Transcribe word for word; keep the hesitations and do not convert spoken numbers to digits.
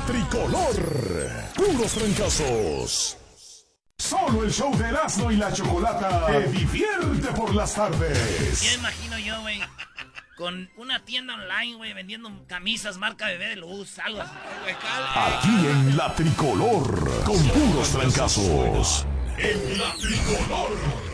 tricolor. Puros trancazos. Solo el show de Erasmo y la Chocolata te divierte por las tardes. Ya imagino yo, güey, con una tienda online, güey, vendiendo camisas marca Bebé de Luz, algo así. Aquí en la tricolor, con puros trancazos. En la tricolor.